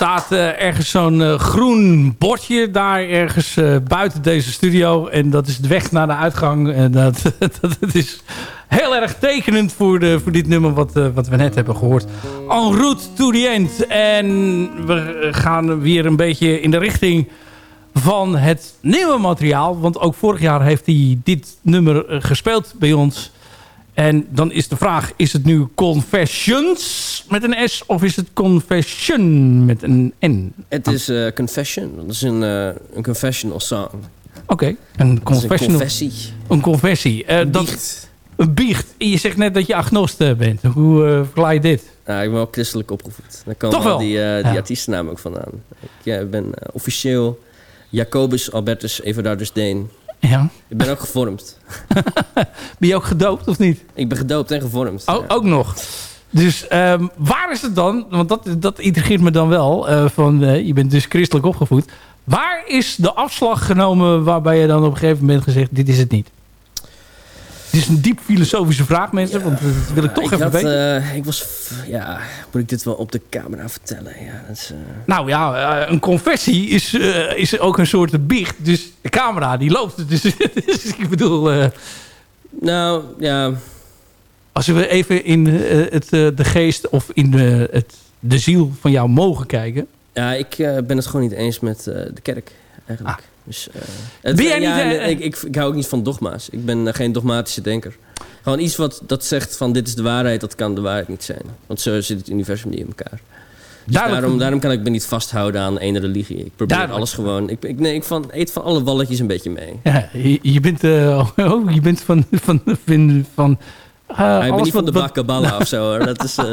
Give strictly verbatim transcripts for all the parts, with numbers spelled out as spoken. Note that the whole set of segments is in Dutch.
staat uh, ergens zo'n uh, groen bordje daar ergens uh, buiten deze studio. En dat is de weg naar de uitgang. En dat, dat, dat is heel erg tekenend voor, de, voor dit nummer wat, uh, wat we net hebben gehoord. En route to the end. En we gaan weer een beetje in de richting van het nieuwe materiaal. Want ook vorig jaar heeft hij dit nummer uh, gespeeld bij ons. En dan is de vraag, is het nu Confessions met een S of is het Confession met een N? Het is uh, Confession. Dat is een, uh, een confessional song. Oké, okay. een confessional. Een confessie. Een confessie. Uh, een dat, biecht. Een biecht. Je zegt net dat je agnost bent. Hoe uh, verklaar je dit? Nou, ik ben wel christelijk opgevoed. Daar komen Toch wel? die, uh, die ja. artiestennaam ook vandaan. Ik ja, ben uh, officieel Jacobus Albertus Everardus Deen. Ja. Ik ben ook gevormd. Ben je ook gedoopt of niet? Ik ben gedoopt en gevormd. O, ja. Ook nog. Dus um, waar is het dan? Want dat, dat intrigeert me dan wel. Uh, van, uh, je bent dus christelijk opgevoed. Waar is de afslag genomen waarbij je dan op een gegeven moment gezegd... dit is het niet? Het is een diep filosofische vraag, mensen. Ja, want dat wil ik toch ik even had, weten. Uh, ik was... Ja, moet ik dit wel op de camera vertellen? Ja, dat is, uh... Nou ja, uh, een confessie is, uh, is ook een soort biecht. Dus de camera, die loopt. Dus, dus ik bedoel... Uh, nou, ja... Als we even in uh, het, uh, de geest of in de, het, de ziel van jou mogen kijken. Ja, ik uh, ben het gewoon niet eens met uh, de kerk, eigenlijk. Ah. Dus, uh, het, ben jij ja, niet... Uh, ik, ik, ik hou ook niet van dogma's. Ik ben uh, geen dogmatische denker. Gewoon iets wat dat zegt van dit is de waarheid, dat kan de waarheid niet zijn. Want zo zit het universum niet in elkaar. Dus daarom, daarom kan ik me niet vasthouden aan één religie. Ik probeer Duidelijk. alles gewoon... Ik, ik, nee, ik van, eet van alle walletjes een beetje mee. Ja, je, je bent, uh, oh, je bent van... van, van, van Uh, ja, ik ben niet van de wat, Bakkaballa nou. of zo. Hoor. Dat is, uh,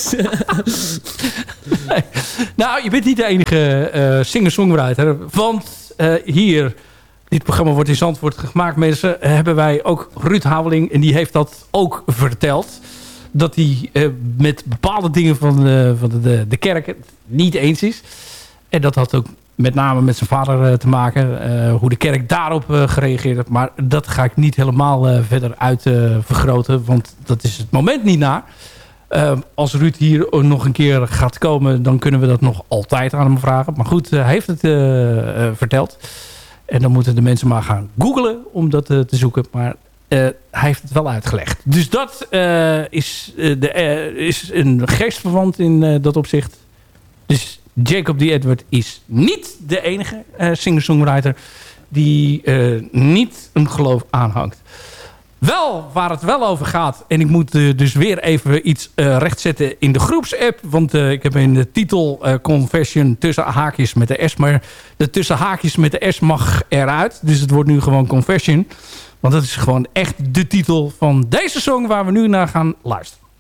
nee. Nou, je bent niet de enige uh, singer-songwriter. Want uh, hier, dit programma wordt in Zandvoort gemaakt, mensen, hebben wij ook Ruud Haveling. En die heeft dat ook verteld. Dat hij uh, met bepaalde dingen van, uh, van de, de kerk het niet eens is. En dat had ook met name met zijn vader uh, te maken. Uh, hoe de kerk daarop uh, gereageerd heeft. Maar dat ga ik niet helemaal uh, verder uit uh, vergroten. Want dat is het moment niet naar. Uh, als Ruud hier nog een keer gaat komen, dan kunnen we dat nog altijd aan hem vragen. Maar goed, uh, hij heeft het uh, uh, verteld. En dan moeten de mensen maar gaan googlen om dat uh, te zoeken. Maar uh, hij heeft het wel uitgelegd. Dus dat uh, is, uh, de, uh, is een geestverwant in uh, dat opzicht. Dus Jacob D. Edward is niet de enige uh, singer-songwriter die uh, niet een geloof aanhangt. Wel, waar het wel over gaat, en ik moet uh, dus weer even iets uh, rechtzetten in de groepsapp, want uh, ik heb in de titel uh, Confession tussen haakjes met de S, maar de tussen haakjes met de S mag eruit. Dus het wordt nu gewoon Confession, want dat is gewoon echt de titel van deze song waar we nu naar gaan luisteren.